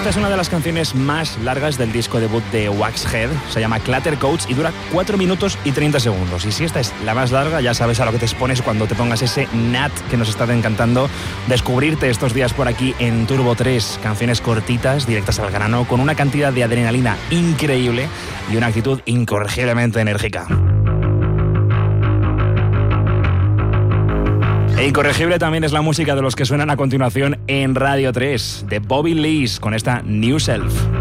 Esta es una de las canciones más largas del disco debut de Waxhead. Se llama Clatter Coats y dura 4 minutos y 30 segundos. Y si esta es la más larga, ya sabes a lo que te expones cuando te pongas ese Nat que nos está encantando descubrirte estos días por aquí en Turbo 3. Canciones cortitas, directas al grano, con una cantidad de adrenalina increíble y una actitud incorregiblemente enérgica. E incorregible también es la música de los que suenan a continuación en Radio 3, de Bobby Lees con esta New Self.